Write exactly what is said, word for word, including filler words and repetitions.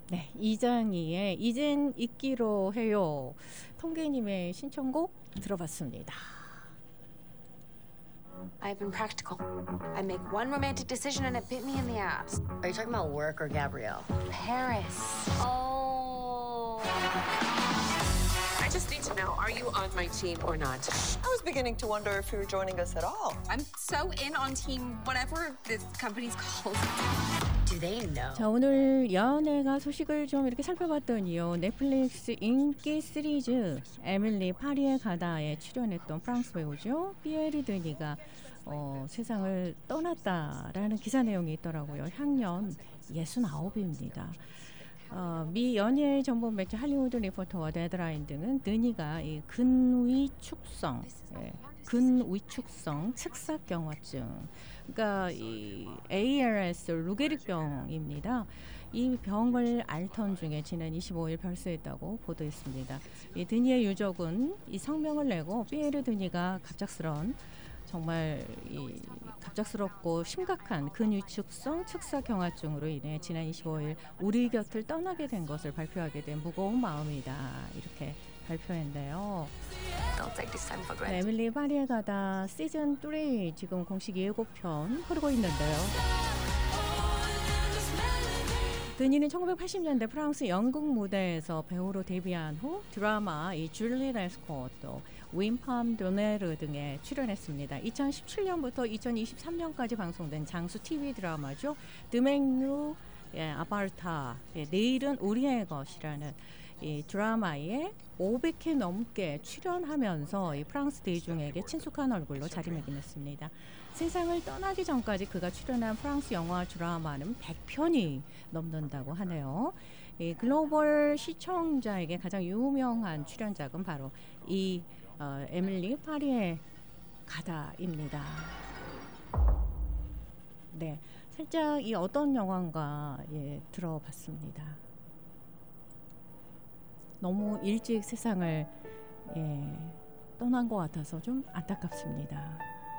네, 이장희의 이젠 잊기로 해요. 통계님의 신청곡 들어봤습니다. I've been practical. I make one romantic decision and it bit me in the ass. Are you talking about work or Gabrielle? Paris. Oh. I just need to know, are you on my team or not? I was beginning to wonder if you were joining us at all. I'm so in on team whatever this company's called. Do they know? 자, 오늘 연예가 소식을 좀 이렇게 살펴봤더니요. 넷플릭스 인기 시리즈 에밀리 파리에 가다에 출연했던 프랑스 배우죠. 피에르 드니가 어, 세상을 떠났다라는 기사 내용이 있더라고요. 향년 예순아홉입니다. 어, 미 연예 전문 매체 할리우드 리포터와 데드라인 등은 드니가 이 근위축성, 예, 근위축성 측사경화증, 그러니까 이 에이알에스 루게릭병입니다. 이 병을 앓던 중에 지난 이십오일 별세했다고 보도했습니다. 이 드니의 유족은 이 성명을 내고 피에르 드니가 갑작스런 정말 이 갑작스럽고 심각한 근위축성 측사경화증으로 인해 지난 이십오일 우리 곁을 떠나게 된 것을 발표하게 된 무거운 마음이다, 이렇게 발표했는데요. 네, 에밀리 파리에 가다 시즌 삼 지금 공식 예고편 흐르고 있는데요. 드니는 천구백팔십 년대 프랑스 연극 무대에서 배우로 데뷔한 후 드라마 이 줄리 레스코 또 윈팜 도네르 등에 출연했습니다. 이천십칠년부터 이천이십삼년까지 방송된 장수 티비 드라마죠. 드맹누 예, 아바르타, 예, 내일은 우리의 것이라는 이 드라마에 오백 회 넘게 출연하면서 이 프랑스 대중에게 친숙한 얼굴로 자리매김했습니다. 세상을 떠나기 전까지 그가 출연한 프랑스 영화 드라마는 백 편이 넘는다고 하네요. 이 글로벌 시청자에게 가장 유명한 출연작은 바로 이 어, 에밀리 파리에 가다입니다. 네, 살짝 이 어떤 영화인가 예, 들어봤습니다. 너무 일찍 세상을 예, 떠난 것 같아서 좀 안타깝습니다.